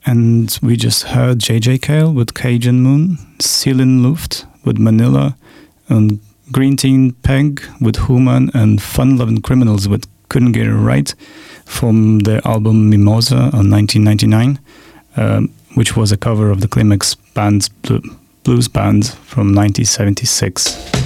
And we just heard J.J. Cale with Cajun Moon, Celine Luft with Manila, and Green Teen Peg with Human, and Fun Lovin' Criminals with Couldn't Get It Right from their album Mimosa on 1999, which was a cover of the Climax Band's Blues Band from 1976.